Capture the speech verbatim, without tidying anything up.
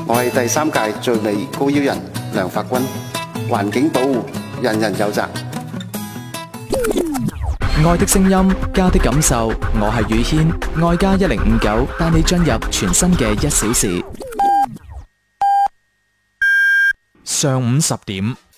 我係第三屆最美高腰人梁發軍，環境保護人人有責。 愛的聲音，家的感受，我係宇軒，愛家一零五九帶你進入全新嘅一小時。 上午十點。